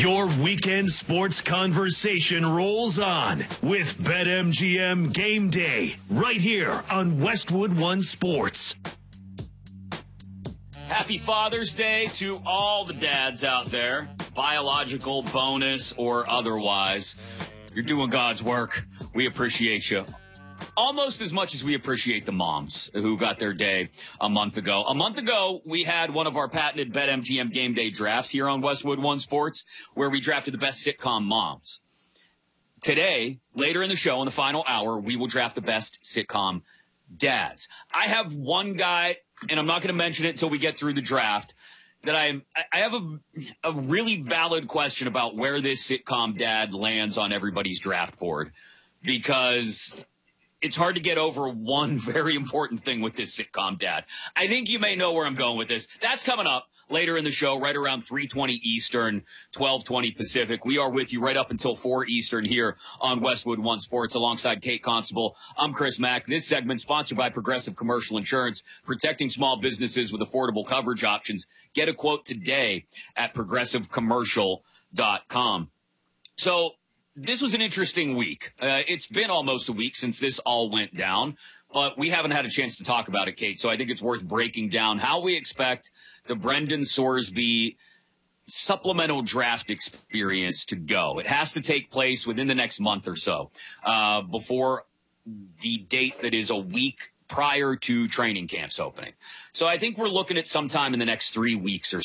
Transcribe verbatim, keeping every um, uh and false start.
Your weekend sports conversation rolls on with BetMGM Game Day right here on Westwood One Sports. Happy Father's Day to all the dads out there, biological, bonus, or otherwise. You're doing God's work. We appreciate you. Almost as much as we appreciate the moms who got their day a month ago. A month ago, we had one of our patented BetMGM Game Day drafts here on Westwood One Sports, where we drafted the best sitcom moms. Today, later in the show, in the final hour, we will draft the best sitcom dads. I have one guy, and I'm not going to mention it until we get through the draft, that I I have a, a really valid question about where this sitcom dad lands on everybody's draft board, because it's hard to get over one very important thing with this sitcom dad. I think you may know where I'm going with this. That's coming up later in the show, right around three twenty Eastern, twelve twenty Pacific. We are with you right up until four Eastern here on Westwood One Sports alongside Kate Constable. I'm Chris Mack. This segment sponsored by Progressive Commercial Insurance, protecting small businesses with affordable coverage options. Get a quote today at progressive commercial dot com. So, this was an interesting week. Uh, it's been almost a week since this all went down, but we haven't had a chance to talk about it, Kate. So I think it's worth breaking down how we expect the Brendan Sorsby supplemental draft experience to go. It has to take place within the next month or so, uh, before the date that is a week prior to training camps opening. So I think we're looking at sometime in the next three weeks or